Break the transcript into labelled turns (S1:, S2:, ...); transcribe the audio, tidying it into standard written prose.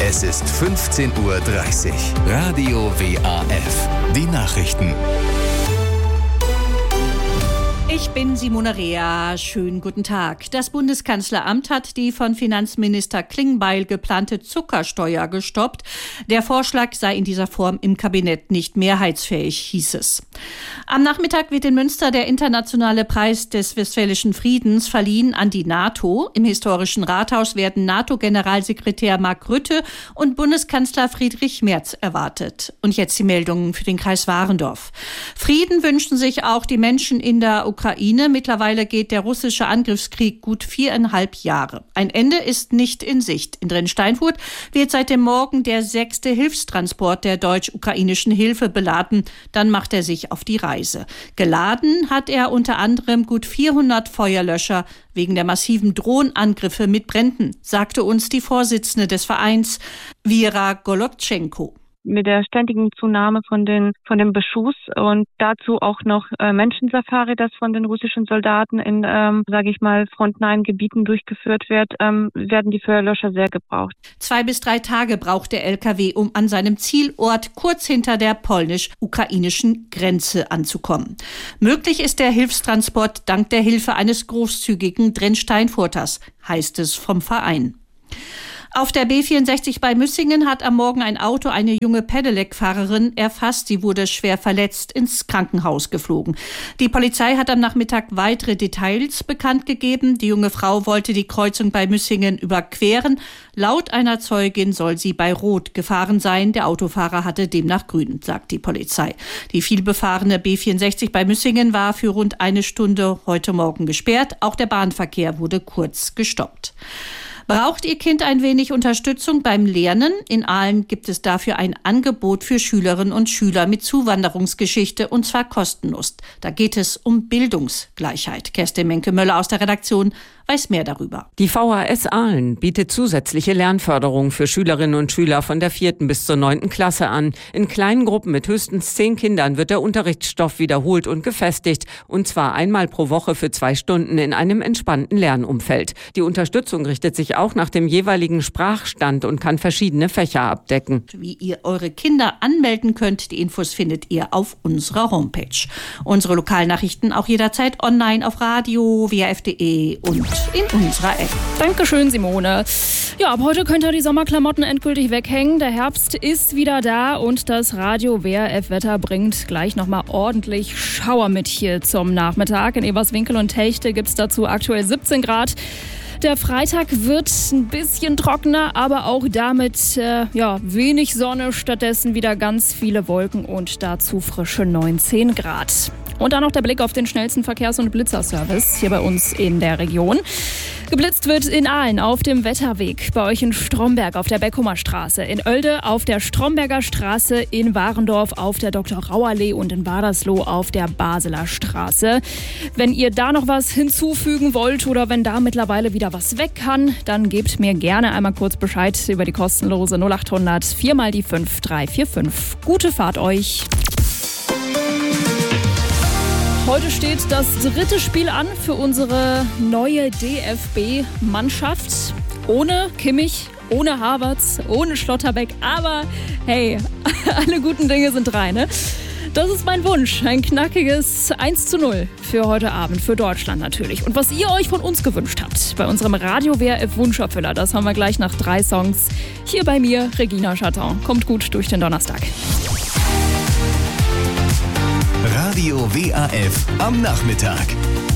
S1: Es ist 15:30 Uhr. Radio WAF. Die Nachrichten.
S2: Ich bin Simone Rea. Schönen guten Tag. Das Bundeskanzleramt hat die von Finanzminister Klingbeil geplante Zuckersteuer gestoppt. Der Vorschlag sei in dieser Form im Kabinett nicht mehrheitsfähig, hieß es. Am Nachmittag wird in Münster der internationale Preis des Westfälischen Friedens verliehen an die NATO. Im historischen Rathaus werden NATO-Generalsekretär Mark Rutte und Bundeskanzler Friedrich Merz erwartet. Und jetzt die Meldungen für den Kreis Warendorf. Frieden wünschen sich auch die Menschen in der Ukraine. Mittlerweile geht der russische Angriffskrieg gut 4,5 Jahre. Ein Ende ist nicht in Sicht. In Drensteinfurt wird seit dem Morgen der 6. Hilfstransport der deutsch-ukrainischen Hilfe beladen. Dann macht er sich auf die Reise. Geladen hat er unter anderem gut 400 Feuerlöscher wegen der massiven Drohnenangriffe mit Bränden, sagte uns die Vorsitzende des Vereins, Vera Golotschenko.
S3: Mit der ständigen Zunahme von dem Beschuss und dazu auch noch Menschensafari, das von den russischen Soldaten in, frontnahen Gebieten durchgeführt wird, werden die Feuerlöscher sehr gebraucht.
S2: 2 bis 3 Tage braucht der LKW, um an seinem Zielort kurz hinter der polnisch-ukrainischen Grenze anzukommen. Möglich ist der Hilfstransport dank der Hilfe eines großzügigen Drensteinfurters, heißt es vom Verein. Auf der B64 bei Müssingen hat am Morgen ein Auto eine junge Pedelec-Fahrerin erfasst. Sie wurde schwer verletzt ins Krankenhaus geflogen. Die Polizei hat am Nachmittag weitere Details bekannt gegeben. Die junge Frau wollte die Kreuzung bei Müssingen überqueren. Laut einer Zeugin soll sie bei Rot gefahren sein. Der Autofahrer hatte demnach grün, sagt die Polizei. Die vielbefahrene B64 bei Müssingen war für rund eine Stunde heute Morgen gesperrt. Auch der Bahnverkehr wurde kurz gestoppt. Braucht Ihr Kind ein wenig Unterstützung beim Lernen? In Aalen gibt es dafür ein Angebot für Schülerinnen und Schüler mit Zuwanderungsgeschichte, und zwar kostenlos. Da geht es um Bildungsgleichheit. Kerstin Menke-Möller aus der Redaktion weiß mehr darüber.
S4: Die VHS Aalen bietet zusätzliche Lernförderung für Schülerinnen und Schüler von der 4. bis zur 9. Klasse an. In kleinen Gruppen mit höchstens 10 Kindern wird der Unterrichtsstoff wiederholt und gefestigt, und zwar einmal pro Woche für 2 Stunden in einem entspannten Lernumfeld. Die Unterstützung richtet sich auch nach dem jeweiligen Sprachstand und kann verschiedene Fächer abdecken.
S2: Wie ihr eure Kinder anmelden könnt, die Infos findet ihr auf unserer Homepage. Unsere Lokalnachrichten auch jederzeit online auf radio, waf.de und in unserer App.
S5: Dankeschön, Simone. Ja, ab heute könnt ihr die Sommerklamotten endgültig weghängen. Der Herbst ist wieder da und das Radio WRF-Wetter bringt gleich nochmal ordentlich Schauer mit hier zum Nachmittag. In Eberswinkel und Techte gibt es dazu aktuell 17 Grad. Der Freitag wird ein bisschen trockener, aber auch damit wenig Sonne, stattdessen wieder ganz viele Wolken und dazu frische 19 Grad. Und dann noch der Blick auf den schnellsten Verkehrs- und Blitzerservice hier bei uns in der Region. Geblitzt wird in Aalen auf dem Wetterweg, bei euch in Stromberg auf der Beckumer Straße, in Oelde auf der Stromberger Straße, in Warendorf auf der Dr.-Rauer-Allee und in Wadersloh auf der Baseler Straße. Wenn ihr da noch was hinzufügen wollt oder wenn da mittlerweile wieder was weg kann, dann gebt mir gerne einmal kurz Bescheid über die kostenlose 0800 4 mal die 5345. Gute Fahrt euch! Heute steht das 3. Spiel an für unsere neue DFB-Mannschaft. Ohne Kimmich, ohne Havertz, ohne Schlotterbeck. Aber hey, alle guten Dinge sind 3, ne? Das ist mein Wunsch. Ein knackiges 1:0 für heute Abend, für Deutschland natürlich. Und was ihr euch von uns gewünscht habt, bei unserem Radio WRF Wunscherfüller, das haben wir gleich nach 3 Songs. Hier bei mir, Regina Chatton. Kommt gut durch den Donnerstag.
S1: Radio WAF am Nachmittag.